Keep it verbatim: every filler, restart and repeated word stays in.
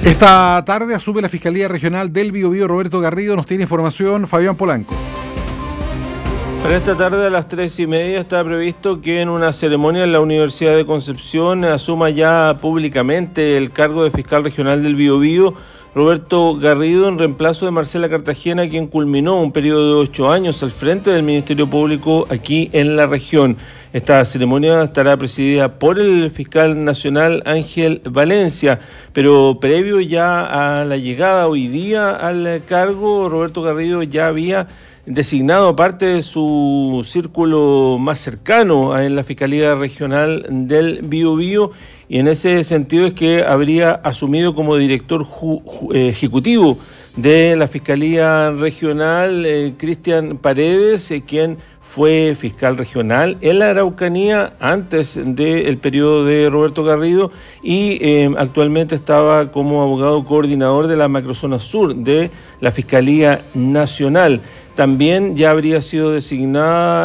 Esta tarde asume la Fiscalía Regional del Biobío Roberto Garrido. Nos tiene información Fabián Polanco. Para esta tarde a las tres y media está previsto que en una ceremonia en la Universidad de Concepción asuma ya públicamente el cargo de fiscal regional del Biobío Roberto Garrido, en reemplazo de Marcela Cartagena, quien culminó un periodo de ocho años al frente del Ministerio Público aquí en la región. Esta ceremonia estará presidida por el fiscal nacional Ángel Valencia, pero previo ya a la llegada hoy día al cargo, Roberto Garrido ya había designado parte de su círculo más cercano en la Fiscalía Regional del Biobío, y en ese sentido es que habría asumido como director ju- ju- eh, ejecutivo de la Fiscalía Regional eh, Cristian Paredes, eh, quien fue fiscal regional en la Araucanía antes del periodo de Roberto Garrido y eh, actualmente estaba como abogado coordinador de la macrozona sur de la Fiscalía Nacional. También ya habría sido designada